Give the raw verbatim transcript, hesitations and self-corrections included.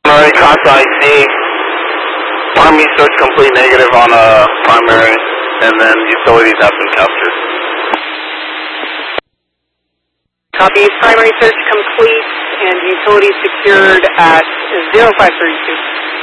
Alright, Casa I C. Primary search complete negative on a primary, and then utilities have been captured. Copy. Primary search complete and utilities secured at zero five three two.